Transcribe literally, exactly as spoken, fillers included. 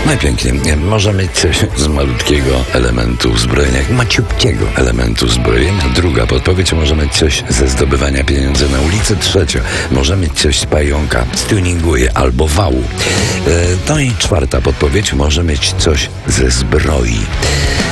No i pięknie. Może mieć coś z malutkiego elementu zbrojenia, maciupkiego elementu zbrojenia. Druga podpowiedź, może mieć coś ze zdobywania pieniędzy na ulicy. Trzecia, może mieć coś z pająka, z tuninguje albo wału. E, no i czwarta podpowiedź, może mieć coś ze zbroi.